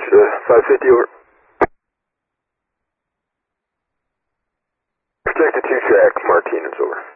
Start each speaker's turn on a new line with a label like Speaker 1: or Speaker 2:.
Speaker 1: Roger to 550 over. Projected 2 track, Martinez over.